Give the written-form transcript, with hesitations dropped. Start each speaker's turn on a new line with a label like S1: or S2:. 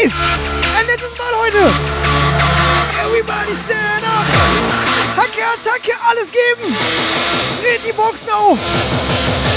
S1: Please! Ein letztes Mal heute! Everybody stand up! Hacke, Attacke, alles geben! Dreht die Boxen auf!